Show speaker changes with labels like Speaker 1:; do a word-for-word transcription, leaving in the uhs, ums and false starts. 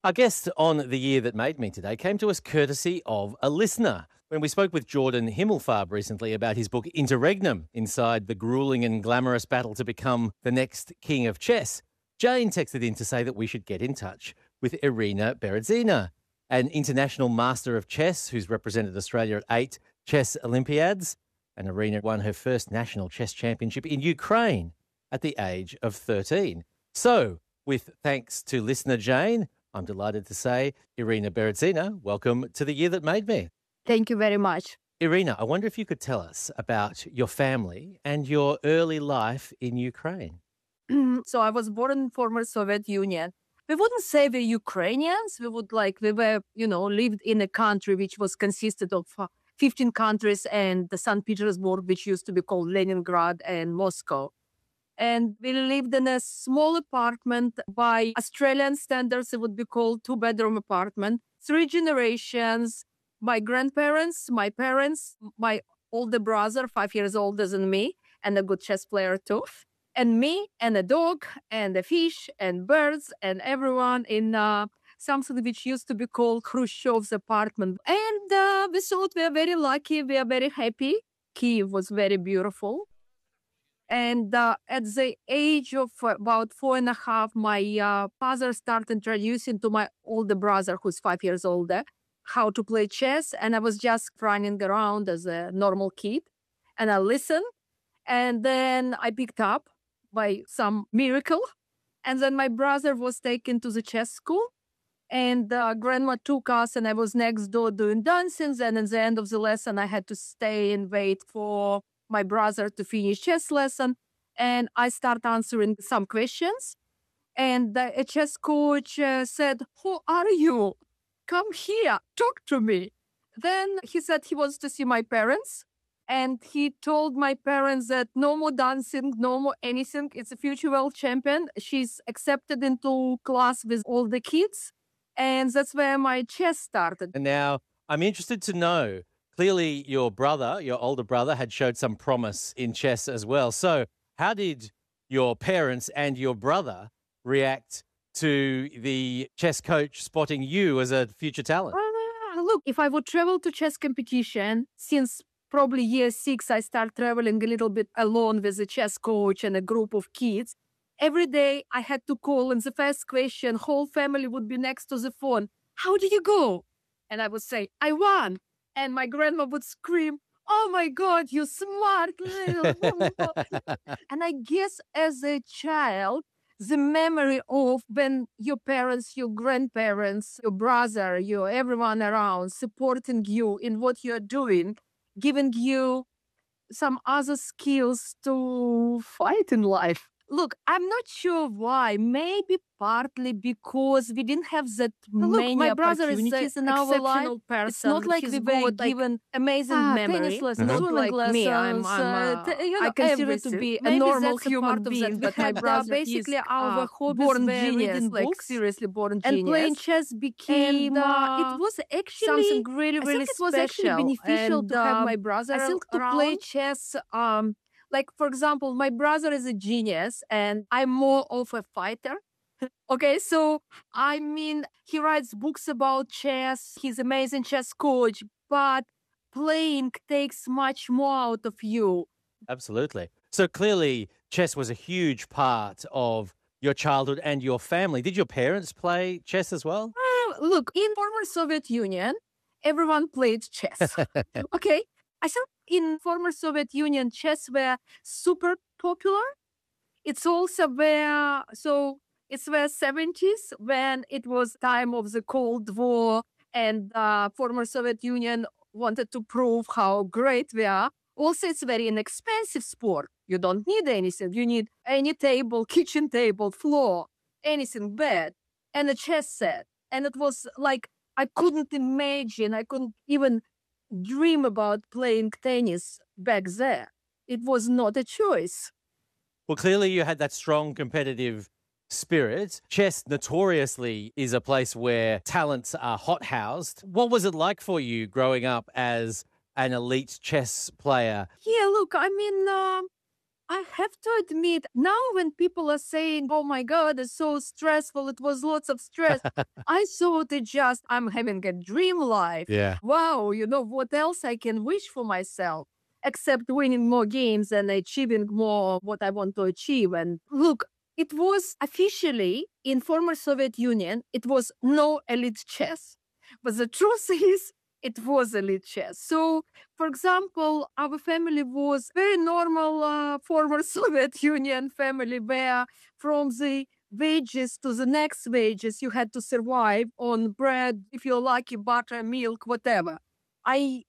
Speaker 1: Our guest on The Year That Made Me today came to us courtesy of a listener. When we spoke with Jordan Himmelfarb recently about his book Interregnum, inside the grueling and glamorous battle to become the next king of chess, Jane texted in to say that we should get in touch with Irina Berezina, an international master of chess who's represented Australia at eight chess Olympiads, and Irina won her first national chess championship in Ukraine at the age of thirteen. So, with thanks to listener Jane, I'm delighted to say, Irina Berezina, welcome to The Year That Made Me.
Speaker 2: Thank you very much.
Speaker 1: Irina, I wonder if you could tell us about your family and your early life in Ukraine.
Speaker 2: So I was born in former Soviet Union. We wouldn't say we're Ukrainians. We would like, we were, you know, lived in a country which was consisted of uh, fifteen countries and the Saint Petersburg, which used to be called Leningrad and Moscow. And we lived in a small apartment. By Australian standards, it would be called two-bedroom apartment. Three generations, my grandparents, my parents, my older brother, five years older than me, and a good chess player too, and me, and a dog, and a fish, and birds, and everyone in uh, something which used to be called Khrushchev's apartment. And uh, we thought we are very lucky, we are very happy. Kyiv was very beautiful. And uh, at the age of about four and a half, my uh, father started introducing to my older brother, who's five years older, how to play chess. And I was just running around as a normal kid. And I listened. And then I picked up by some miracle. And then my brother was taken to the chess school. And uh, grandma took us, and I was next door doing dancing. And at the end of the lesson, I had to stay and wait for my brother to finish chess lesson, and I start answering some questions. And the chess coach uh, said, "Who are you? Come here, talk to me." Then he said he wants to see my parents, and he told my parents that no more dancing, no more anything. It's a future world champion. She's accepted into class with all the kids, and that's where my chess started.
Speaker 1: And now I'm interested to know, clearly, your brother, your older brother, had showed some promise in chess as well. So how did your parents and your brother react to the chess coach spotting you as a future talent?
Speaker 2: Uh, look, if I would travel to chess competition, since probably year six, I start traveling a little bit alone with a chess coach and a group of kids. Every day I had to call, and the first question, whole family would be next to the phone. "How did you go?" And I would say, "I won." And my grandma would scream, "Oh my God, you smart little." And I guess as a child, the memory of when your parents, your grandparents, your brother, your everyone around supporting you in what you're doing, giving you some other skills to fight in life. Look, I'm not sure why. Maybe partly because we didn't have that
Speaker 3: Look,
Speaker 2: many
Speaker 3: my brother is
Speaker 2: opportunities
Speaker 3: an
Speaker 2: in our life.
Speaker 3: exceptional person.
Speaker 2: It's not like
Speaker 3: He's
Speaker 2: we were
Speaker 3: good, like,
Speaker 2: given amazing
Speaker 3: ah,
Speaker 2: memory.
Speaker 3: tennis lessons,
Speaker 2: Not
Speaker 3: swimming
Speaker 2: like me. I'm,
Speaker 3: lessons,
Speaker 2: I'm,
Speaker 3: uh,
Speaker 2: uh,
Speaker 3: t- you know,
Speaker 2: I consider to
Speaker 3: everything.
Speaker 2: be a
Speaker 3: Maybe
Speaker 2: normal
Speaker 3: that's a
Speaker 2: human
Speaker 3: part of
Speaker 2: being.
Speaker 3: that, but
Speaker 2: We
Speaker 3: my
Speaker 2: had, uh,
Speaker 3: brother,
Speaker 2: basically
Speaker 3: he's,
Speaker 2: our
Speaker 3: uh,
Speaker 2: hobbies
Speaker 3: born
Speaker 2: were
Speaker 3: genius,
Speaker 2: reading
Speaker 3: like
Speaker 2: books,
Speaker 3: seriously born
Speaker 2: and
Speaker 3: genius.
Speaker 2: playing chess became.
Speaker 3: And uh,
Speaker 2: uh,
Speaker 3: it was actually
Speaker 2: something really,
Speaker 3: I
Speaker 2: really
Speaker 3: think it was actually
Speaker 2: special.
Speaker 3: beneficial
Speaker 2: And
Speaker 3: to have
Speaker 2: um,
Speaker 3: my brother
Speaker 2: I think to
Speaker 3: around.
Speaker 2: play chess, um, like for example, my brother is a genius, and I'm more of a fighter. Okay, so I mean, he writes books about chess. He's amazing chess coach, but playing takes much more out of you.
Speaker 1: Absolutely. So clearly, chess was a huge part of your childhood and your family. Did your parents play chess as well?
Speaker 2: Uh, look, in former Soviet Union, everyone played chess. Okay, I think in former Soviet Union, chess were super popular. It's also where so it's the seventies when it was time of the Cold War, and uh, former Soviet Union wanted to prove how great we are. Also, it's very inexpensive sport. You don't need anything. You need any table, kitchen table, floor, anything bad, and a chess set. And it was like I couldn't imagine. I couldn't even dream about playing tennis back there. It was not a choice.
Speaker 1: Well, clearly you had that strong competitive spirit. Chess notoriously is a place where talents are hothoused. What was it like for you growing up as an elite chess player?
Speaker 2: Yeah, look, I mean, uh, I have to admit, now when people are saying, oh my God, it's so stressful, it was lots of stress, I thought it just, I'm having a dream life.
Speaker 1: Yeah.
Speaker 2: Wow, you know, what else I can wish for myself except winning more games and achieving more what I want to achieve. And look, it was officially in former Soviet Union, it was no elite chess. But the truth is, it was elite chess. So, for example, our family was very normal uh, former Soviet Union family where from the wages to the next wages, you had to survive on bread, if you're lucky, butter, milk, whatever. I